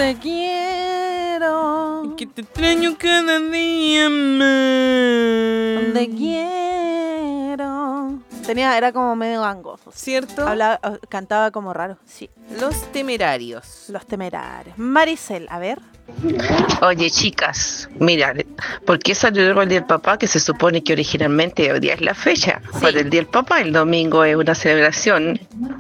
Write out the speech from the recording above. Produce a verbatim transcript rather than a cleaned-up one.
te quiero. Que te extraño cada día más. Te quiero. Tenía, era como medio gangoso. ¿Cierto? Hablaba, cantaba como raro, sí. Los Temerarios. Los Temerarios. Maricel, a ver. Oye, chicas, mira, ¿por qué salió luego el Día del Papá? Que se supone que originalmente hoy día es la fecha Sí. para el Día del Papá. El domingo es una celebración